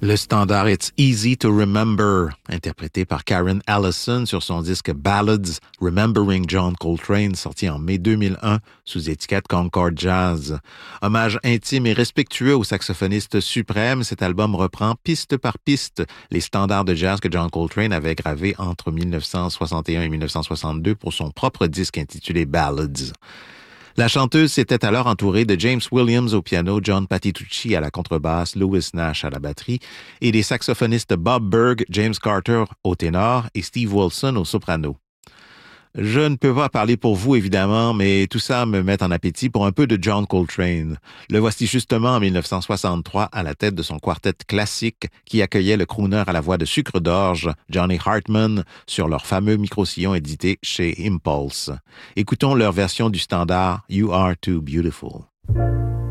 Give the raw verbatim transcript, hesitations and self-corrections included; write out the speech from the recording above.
Le standard It's Easy to Remember, interprété par Karen Allison sur son disque Ballads Remembering John Coltrane, sorti en mai deux mille un sous étiquette Concord Jazz. Hommage intime et respectueux au saxophoniste suprême, cet album reprend piste par piste les standards de jazz que John Coltrane avait gravés entre dix-neuf cent soixante et un et dix-neuf cent soixante-deux pour son propre disque intitulé Ballads. La chanteuse s'était alors entourée de James Williams au piano, John Patitucci à la contrebasse, Louis Nash à la batterie et des saxophonistes Bob Berg, James Carter au ténor et Steve Wilson au soprano. Je ne peux pas parler pour vous, évidemment, mais tout ça me met en appétit pour un peu de John Coltrane. Le voici justement en dix-neuf cent soixante-trois à la tête de son quartet classique qui accueillait le crooner à la voix de sucre d'orge, Johnny Hartman, sur leur fameux micro-sillon édité chez Impulse. Écoutons leur version du standard « You Are Too Beautiful ».